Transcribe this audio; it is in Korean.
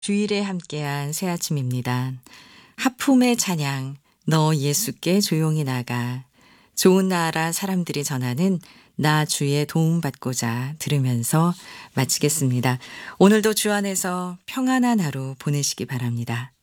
주일에 함께한 새 아침입니다. 하품의 찬양, 너 예수께 조용히 나가. 좋은 나라 사람들이 전하는 나 주의 도움받고자 들으면서 마치겠습니다. 오늘도 주 안에서 평안한 하루 보내시기 바랍니다.